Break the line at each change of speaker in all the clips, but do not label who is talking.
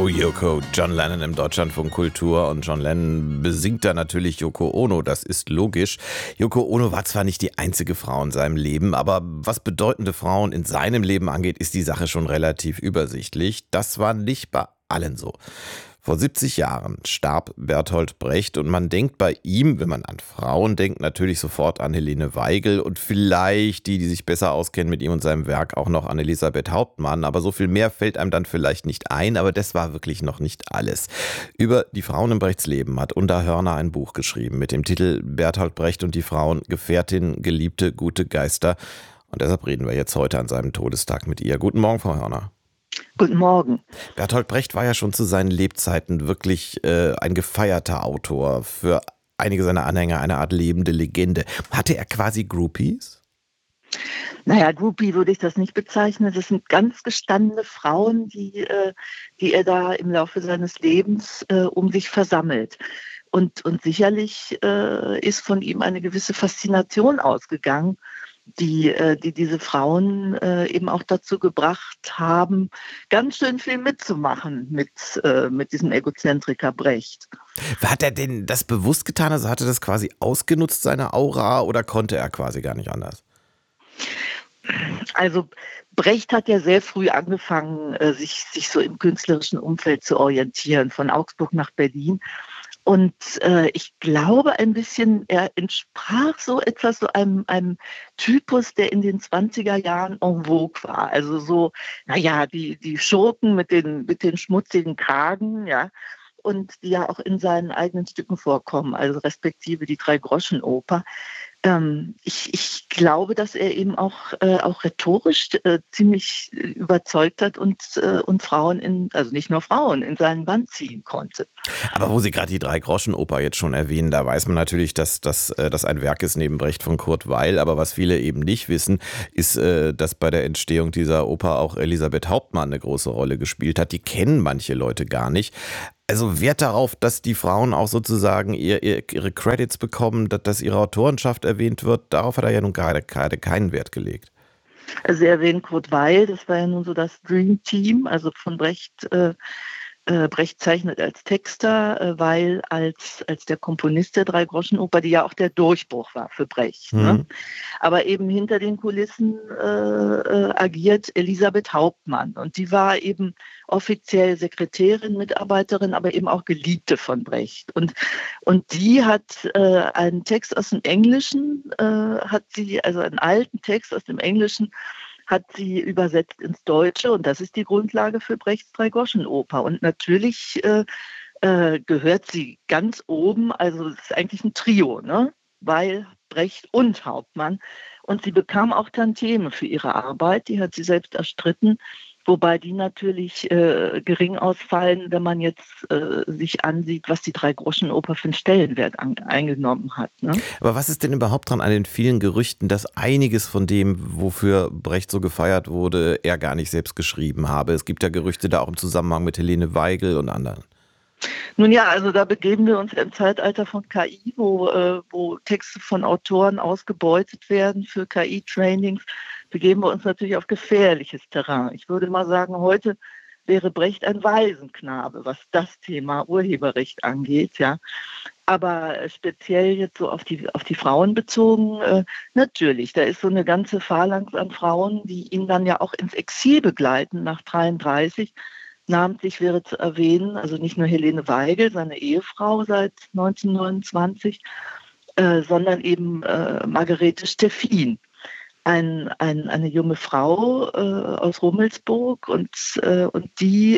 Oh, Yoko, John Lennon im Deutschlandfunk Kultur und John Lennon besingt da natürlich Yoko Ono, das ist logisch. Yoko Ono war zwar nicht die einzige Frau in seinem Leben, aber was bedeutende Frauen in seinem Leben angeht, ist die Sache schon relativ übersichtlich. Das war nicht bei allen so. Vor 70 Jahren starb Bertolt Brecht und man denkt bei ihm, wenn man an Frauen denkt, natürlich sofort an Helene Weigel und vielleicht die sich besser auskennen mit ihm und seinem Werk, auch noch an Elisabeth Hauptmann. Aber so viel mehr fällt einem dann vielleicht nicht ein, aber das war wirklich noch nicht alles. Über die Frauen in Brechts Leben hat Unda Hörner ein Buch geschrieben mit dem Titel Bertolt Brecht und die Frauen, Gefährtin, Geliebte, gute Geister. Und deshalb reden wir jetzt heute an seinem Todestag mit ihr. Guten Morgen, Frau Hörner.
Guten Morgen.
Bertolt Brecht war ja schon zu seinen Lebzeiten wirklich ein gefeierter Autor. Für einige seiner Anhänger eine Art lebende Legende. Hatte er quasi Groupies?
Naja, Groupie würde ich das nicht bezeichnen. Das sind ganz gestandene Frauen, die er da im Laufe seines Lebens um sich versammelt. Und sicherlich ist von ihm eine gewisse Faszination ausgegangen, die diese Frauen eben auch dazu gebracht haben, ganz schön viel mitzumachen mit diesem Egozentriker Brecht.
Hat er denn das bewusst getan? Also hatte das quasi ausgenutzt, seine Aura, oder konnte er quasi gar nicht anders?
Also Brecht hat ja sehr früh angefangen, sich so im künstlerischen Umfeld zu orientieren, von Augsburg nach Berlin. Und ich glaube ein bisschen, er entsprach so etwas so einem Typus, der in den 20er Jahren en vogue war. Also so, naja, die Schurken mit den schmutzigen Kragen, ja, und die ja auch in seinen eigenen Stücken vorkommen, also respektive die Drei-Groschen-Oper. Ich glaube, dass er eben auch rhetorisch ziemlich überzeugt hat und Frauen, also nicht nur Frauen, in seinen Bann ziehen konnte.
Aber wo Sie gerade die Drei-Groschen-Oper jetzt schon erwähnen, da weiß man natürlich, dass das ein Werk ist neben Brecht von Kurt Weill. Aber was viele eben nicht wissen, ist, dass bei der Entstehung dieser Oper auch Elisabeth Hauptmann eine große Rolle gespielt hat. Die kennen manche Leute gar nicht. Also Wert darauf, dass die Frauen auch sozusagen ihre Credits bekommen, dass ihre Autorenschaft erwähnt wird, darauf hat er ja nun gerade keinen Wert gelegt.
Also er erwähnt Kurt Weill, das war ja nun so das Dream Team, also von Brecht. Brecht zeichnet als Texter, Weil als der Komponist der Drei-Groschen-Oper, die ja auch der Durchbruch war für Brecht. Ne? Aber eben hinter den Kulissen agiert Elisabeth Hauptmann. Und die war eben offiziell Sekretärin, Mitarbeiterin, aber eben auch Geliebte von Brecht. Und die hat einen Text aus dem Englischen, also einen alten Text aus dem Englischen, hat sie übersetzt ins Deutsche und das ist die Grundlage für Brechts Drei-Groschen-Oper. Und natürlich gehört sie ganz oben, also es ist eigentlich ein Trio, ne? Weil Brecht und Hauptmann. Und sie bekam auch Tantieme für ihre Arbeit, die hat sie selbst erstritten, wobei die natürlich gering ausfallen, wenn man jetzt sich ansieht, was die Drei-Groschen-Oper für einen Stellenwert eingenommen hat. Ne?
Aber was ist denn überhaupt dran an den vielen Gerüchten, dass einiges von dem, wofür Brecht so gefeiert wurde, er gar nicht selbst geschrieben habe? Es gibt ja Gerüchte da auch im Zusammenhang mit Helene Weigel und anderen.
Nun ja, also da begeben wir uns im Zeitalter von KI, wo Texte von Autoren ausgebeutet werden für KI-Trainings, begeben wir uns natürlich auf gefährliches Terrain. Ich würde mal sagen, heute wäre Brecht ein Waisenknabe, was das Thema Urheberrecht angeht, ja. Aber speziell jetzt so auf die Frauen bezogen, natürlich, da ist so eine ganze Phalanx an Frauen, die ihn dann ja auch ins Exil begleiten nach 1933. Namentlich wäre zu erwähnen, also nicht nur Helene Weigel, seine Ehefrau seit 1929, sondern eben Margarete Steffin, eine junge Frau aus Rummelsburg und die,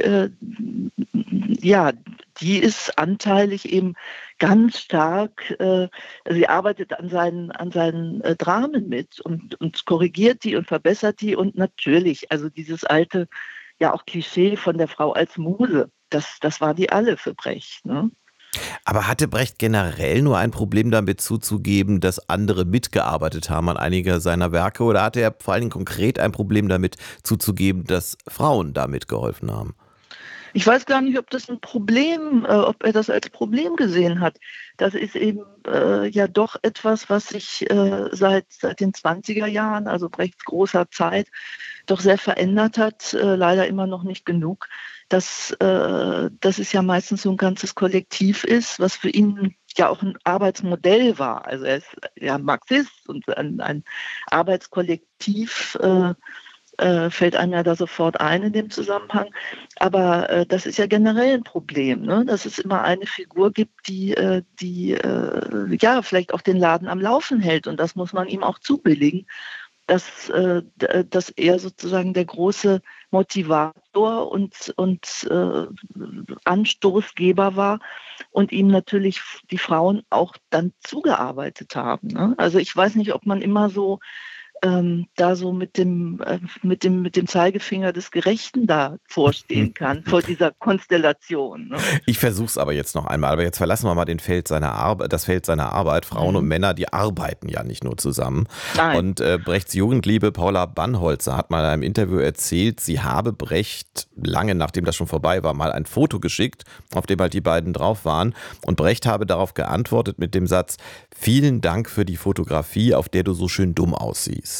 die ist anteilig eben ganz stark, sie arbeitet an seinen Dramen mit und korrigiert die und verbessert die und natürlich, also dieses alte ja auch Klischee von der Frau als Muse. Das war die alle für Brecht. Ne?
Aber hatte Brecht generell nur ein Problem damit zuzugeben, dass andere mitgearbeitet haben an einiger seiner Werke? Oder hatte er vor allen Dingen konkret ein Problem damit zuzugeben, dass Frauen da mitgeholfen haben?
Ich weiß gar nicht, ob das ein Problem, ob er das als Problem gesehen hat. Das ist eben ja doch etwas, was sich seit den 20er Jahren, also Brechts großer Zeit, doch sehr verändert hat. Leider immer noch nicht genug. Dass es ja meistens so ein ganzes Kollektiv ist, was für ihn ja auch ein Arbeitsmodell war. Also er ist ja Marxist und ein Arbeitskollektiv fällt einem ja da sofort ein in dem Zusammenhang. Aber das ist ja generell ein Problem, ne? Dass es immer eine Figur gibt, die ja vielleicht auch den Laden am Laufen hält. Und das muss man ihm auch zubilligen, dass er sozusagen der große Motivator und Anstoßgeber war und ihm natürlich die Frauen auch dann zugearbeitet haben. Ne? Also ich weiß nicht, ob man immer so da so mit dem Zeigefinger des Gerechten da vorstehen kann, vor dieser Konstellation. Ne?
Ich versuche es aber jetzt noch einmal. Aber jetzt verlassen wir mal das Feld seiner Arbeit. Frauen und Männer, die arbeiten ja nicht nur zusammen.
Nein.
Und Brechts Jugendliebe Paula Bannholzer hat mal in einem Interview erzählt, sie habe Brecht lange, nachdem das schon vorbei war, mal ein Foto geschickt, auf dem halt die beiden drauf waren. Und Brecht habe darauf geantwortet mit dem Satz: Vielen Dank für die Fotografie, auf der du so schön dumm aussiehst.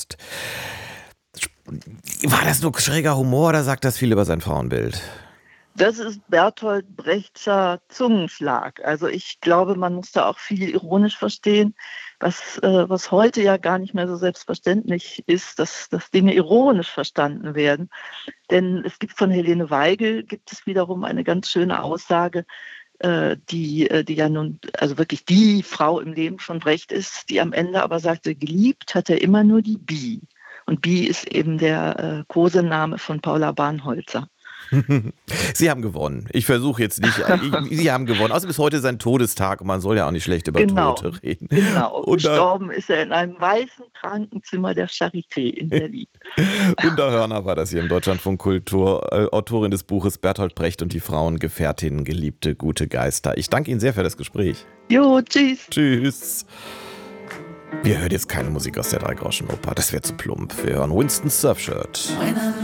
War das nur schräger Humor oder sagt das viel über sein Frauenbild?
Das ist Bertolt Brechtscher Zungenschlag. Also ich glaube, man muss da auch viel ironisch verstehen, was heute ja gar nicht mehr so selbstverständlich ist, dass Dinge ironisch verstanden werden. Denn es gibt von Helene Weigel, gibt es wiederum eine ganz schöne Aussage, die ja nun also wirklich die Frau im Leben von Brecht ist, die am Ende aber sagte, geliebt hat er immer nur die Bi. Und Bi ist eben der Kosename von Paula Bannholzer.
Sie haben gewonnen. Ich versuche jetzt nicht. Sie haben gewonnen. Außerdem ist heute sein Todestag und man soll ja auch nicht schlecht über Tote reden.
Genau. Und gestorben ist er in einem weißen Krankenzimmer der Charité in Berlin.
Gunda Hörner war das hier im Deutschlandfunk Kultur, Autorin des Buches Bertolt Brecht und die Frauen, Gefährtinnen, Geliebte, gute Geister. Ich danke Ihnen sehr für das Gespräch.
Jo, tschüss.
Tschüss. Wir hören jetzt keine Musik aus der Dreigroschenoper. Das wäre zu plump. Wir hören Winston Surfshirt.